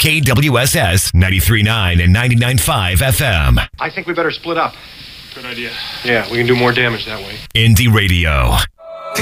KWSS 93.9 and 99.5 FM. I think we better split up. Good idea. Yeah, we can do more damage that way. Indie Radio.